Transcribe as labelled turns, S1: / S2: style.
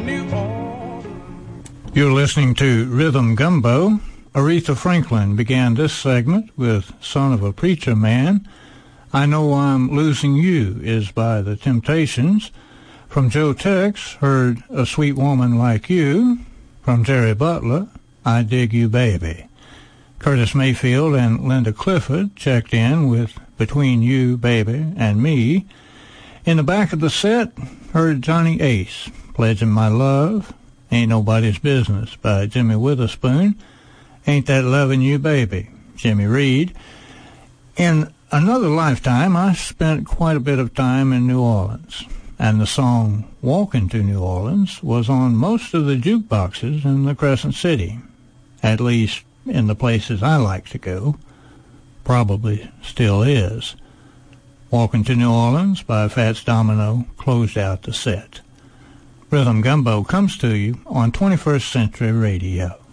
S1: New Orleans.
S2: You're listening to Rhythm Gumbo. Aretha Franklin began this segment with Son of a Preacher Man. I Know I'm Losing You is by The Temptations. From Joe Tex, heard A Sweet Woman Like You. From Jerry Butler, I Dig You Baby. Curtis Mayfield and Linda Clifford checked in with Between You, Baby, and Me. In the back of the set, heard Johnny Ace, Pledging My Love, Ain't Nobody's Business by Jimmy Witherspoon, Ain't That Lovin' You Baby, Jimmy Reed. In another lifetime, I spent quite a bit of time in New Orleans, and the song Walkin' to New Orleans was on most of the jukeboxes in the Crescent City, at least in the places I like to go. Probably still is. Walkin' to New Orleans by Fats Domino closed out the set. Rhythm Gumbo comes to you on 21st Century Radio.